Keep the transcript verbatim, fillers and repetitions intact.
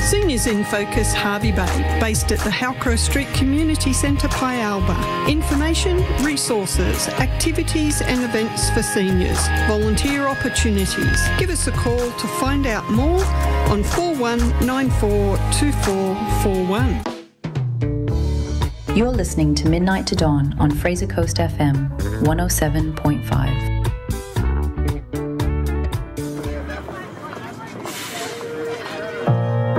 Seniors in Focus Hervey Bay, based at the Halcrow Street Community Centre, Pyalba. Information, resources, activities and events for seniors, volunteer opportunities. Give us a call to find out more on four one nine four two four four one. You're listening to Midnight to Dawn on Fraser Coast F M one oh seven point five.